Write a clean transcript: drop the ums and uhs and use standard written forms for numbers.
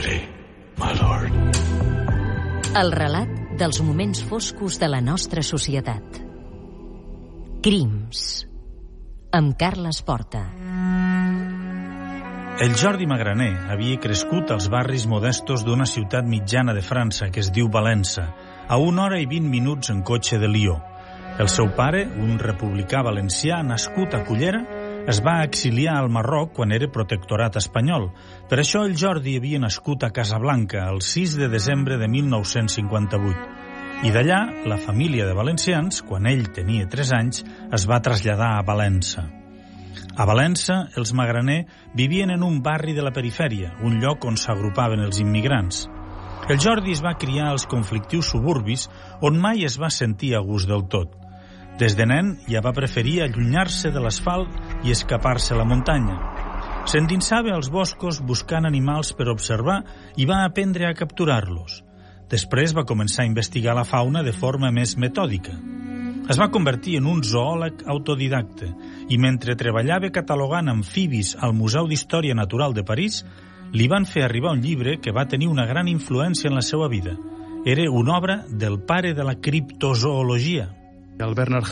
ready, my lord. El relat dels moments foscos de la nostra societat. Crims. Amb Carles Porta. El Jordi Magraner havia crescut als barris modestos d'una ciutat mitjana de França que es diu Valença, a 1 hora i 20 minuts en cotxe de Lió. El seu pare, un republicà valencià nascut a Cullera, es va exiliar al Marroc quan era protectorat espanyol. Per això el Jordi havia nascut a Casablanca el 6 de desembre de 1958. I d'allà, la família de valencians, quan ell tenia 3 anys, es va traslladar a Valença. A Valença, els Magraner vivien en un barri de la perifèria, un lloc on s'agrupaven els immigrants. El Jordi es va criar als conflictius suburbis on mai es va sentir a gust del tot. Des de nen ja va preferir allunyar-se de l'asfalt i escapar-se a la muntanya. S'endinsava als boscos buscant animals per observar i va aprendre a capturar-los. Després va començar a investigar la fauna de forma més metòdica. Es va convertir en un zoòleg autodidacte i mentre treballava catalogant amfibis al Museu d'Història Natural de París, li van fer arribar un llibre que va tenir una gran influència en la seva vida. Era una obra del pare de la criptozoologia. El Bernard